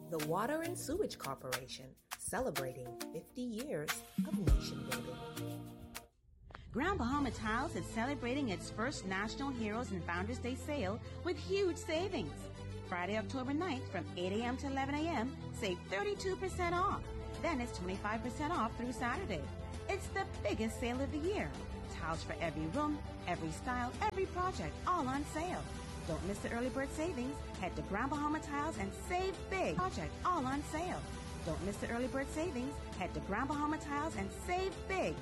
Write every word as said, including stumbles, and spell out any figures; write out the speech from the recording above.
The Water and Sewage Corporation, celebrating fifty years of nation building. Grand Bahama Tiles is celebrating its first National Heroes and Founders Day sale with huge savings. Friday, October ninth from eight a.m. to eleven a.m., save thirty-two percent off. Then it's twenty-five percent off through Saturday. It's the biggest sale of the year. Tiles for every room, every style, every project, all on sale. Don't miss the early bird savings. Head to Grand Bahama Tiles and save big. Project all on sale. Don't miss the early bird savings. Head to Grand Bahama Tiles and save big.